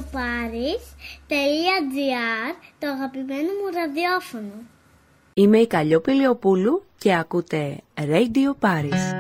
radioparis.gr, το αγαπημένο μου ραδιόφωνο. Είμαι η Καλλιόπη Λεοπούλου και ακούτε Radio Paris.